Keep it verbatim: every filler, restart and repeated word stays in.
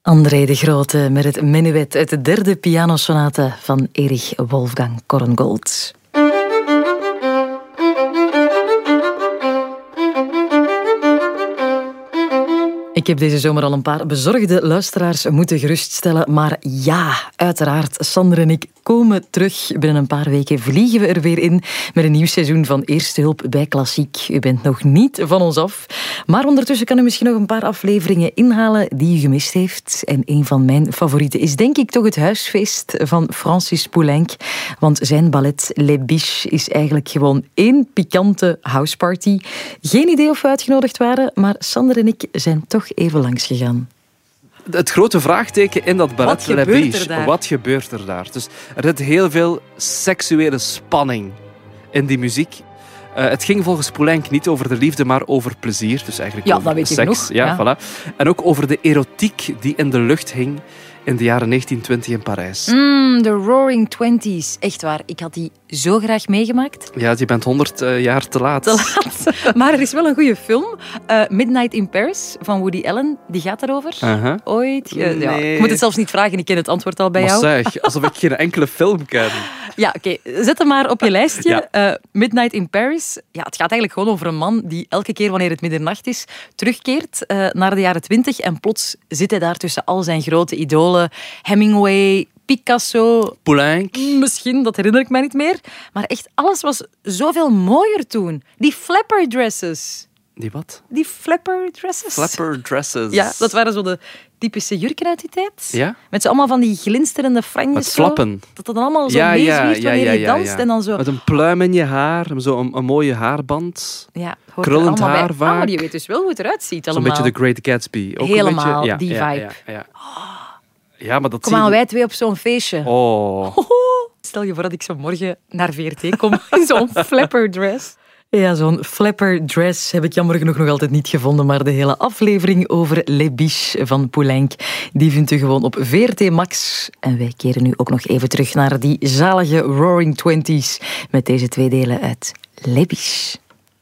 André de Grote met het menuet uit de derde pianosonate van Erich Wolfgang Korngold. Ik heb deze zomer al een paar bezorgde luisteraars moeten geruststellen. Maar ja, uiteraard, Sander en ik komen terug. Binnen een paar weken vliegen we er weer in met een nieuw seizoen van Eerste Hulp bij Klassiek. U bent nog niet van ons af. Maar ondertussen kan u misschien nog een paar afleveringen inhalen die u gemist heeft. En een van mijn favorieten is denk ik toch het huisfeest van Francis Poulenc. Want zijn ballet Les Biches is eigenlijk gewoon één pikante houseparty. Geen idee of we uitgenodigd waren, maar Sander en ik zijn toch even langs gegaan. Het grote vraagteken in dat ballet Wat Les gebeurt Biches. er daar? Wat gebeurt er daar? Dus er zit heel veel seksuele spanning in die muziek. Uh, het ging volgens Poulenc niet over de liefde, maar over plezier. Dus eigenlijk Ja, over dat weet seks. ik nog. Ja, Ja. Voilà. En ook over de erotiek die in de lucht hing in de jaren negentien twintig in Parijs. Mm, de Roaring Twenties. Echt waar, ik had die zo graag meegemaakt. Ja, je bent honderd uh, jaar te laat. Te laat. Maar er is wel een goede film. Uh, Midnight in Paris van Woody Allen. Die gaat daarover. Uh-huh. Ooit. Uh, ja. Nee. Ik moet het zelfs niet vragen. Ik ken het antwoord al bij Maar jou. zeg, alsof ik geen enkele film ken. Ja, oké. Okay. Zet hem maar op je lijstje. Ja. Uh, Midnight in Paris. Ja, het gaat eigenlijk gewoon over een man die elke keer wanneer het middernacht is, terugkeert uh, naar de jaren twintig. En plots zit hij daar tussen al zijn grote idolen. Hemingway, Picasso. Poulenc. Misschien, dat herinner ik mij niet meer. Maar echt, alles was zoveel mooier toen. Die flapper dresses. Die wat? Die flapper dresses. Flapper dresses. Ja, dat waren zo de typische jurken uit die tijd. Ja? Met zo allemaal van die glinsterende franjes. Met flappen. Zo, dat dat dan allemaal zo ja, meezwiert ja, wanneer ja, je ja, danst. ja. En dan zo... Met een pluim in je haar, zo een, een mooie haarband. Ja, hoort krullend er allemaal haar bij. vaak. Ah, maar je weet dus wel hoe het eruit ziet allemaal. Zo'n beetje de Great Gatsby. Ook Helemaal, een beetje, ja, die ja, vibe. Ja, ja, ja. ja, maar dat Kom zie aan, je... wij twee op zo'n feestje. Oh. Stel je voor dat ik zo morgen naar V R T kom in zo'n flapper dress. Ja, zo'n flapper dress heb ik jammer genoeg nog altijd niet gevonden, maar de hele aflevering over Les Biches van Poulenc, die vindt u gewoon op V R T Max. En wij keren nu ook nog even terug naar die zalige Roaring Twenties met deze twee delen uit Les Biches.